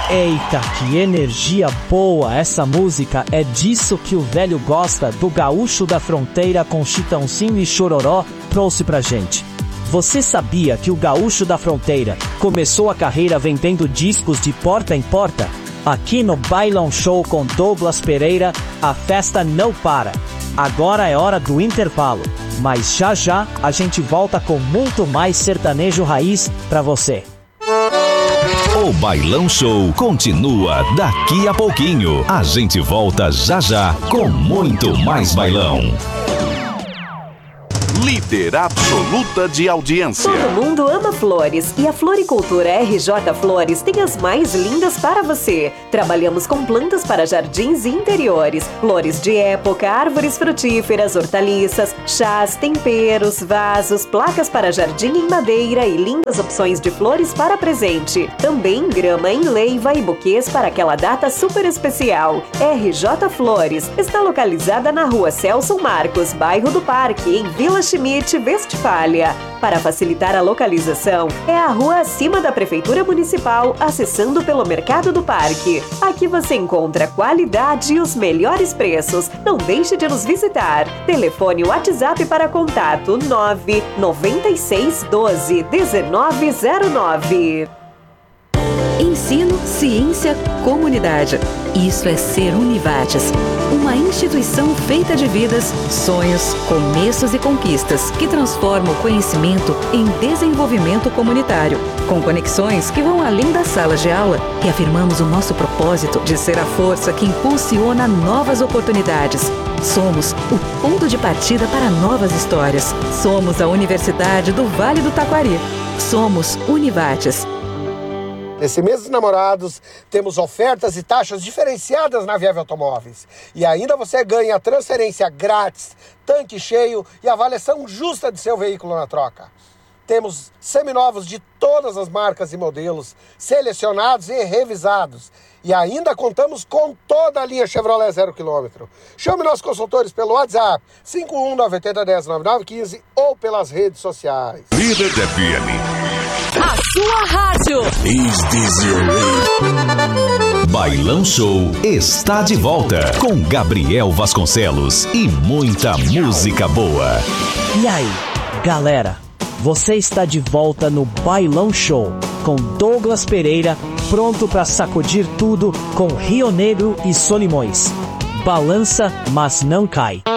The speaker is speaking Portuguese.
Eita, que energia boa! Essa música é disso que o velho gosta, do Gaúcho da Fronteira com Chitãozinho e Chororó trouxe pra gente. Você sabia que o Gaúcho da Fronteira começou a carreira vendendo discos de porta em porta? Aqui no Bailão Show com Douglas Pereira, a festa não para. Agora é hora do intervalo, mas já já a gente volta com muito mais sertanejo raiz pra você. O Bailão Show continua daqui a pouquinho. A gente volta já já com muito mais bailão. Líder absoluta de audiência. Todo mundo ama flores e a Floricultura RJ Flores tem as mais lindas para você. Trabalhamos com plantas para jardins e interiores, flores de época, árvores frutíferas, hortaliças, chás, temperos, vasos, placas para jardim em madeira e lindas opções de flores para presente. Também grama em leiva e buquês para aquela data super especial. RJ Flores está localizada na Rua Celso Marcos, bairro do Parque, em Vila Schmidt, Westfália. Para facilitar a localização, é a rua acima da Prefeitura Municipal, acessando pelo Mercado do Parque. Aqui você encontra qualidade e os melhores preços. Não deixe de nos visitar. Telefone WhatsApp para contato 99612-1909. Ensino, ciência, comunidade. Isso é ser Univates, uma instituição feita de vidas, sonhos, começos e conquistas que transforma o conhecimento em desenvolvimento comunitário, com conexões que vão além das salas de aula. Reafirmamos o nosso propósito de ser a força que impulsiona novas oportunidades. Somos o ponto de partida para novas histórias. Somos a Universidade do Vale do Taquari. Somos Univates. Nesse mês dos namorados, temos ofertas e taxas diferenciadas na Viave Automóveis. E ainda você ganha transferência grátis, tanque cheio e avaliação justa de seu veículo na troca. Temos seminovos de todas as marcas e modelos, selecionados e revisados. E ainda contamos com toda a linha Chevrolet 0 km. Chame nossos consultores pelo WhatsApp 51980109915 ou pelas redes sociais. Líder FM. A sua rádio. Is this your radio? Bailão Show está de volta com Gabriel Vasconcelos e muita música boa. E aí, galera, você está de volta no Bailão Show com Douglas Pereira, pronto para sacudir tudo com Rio Negro e Solimões. Balança, mas não cai.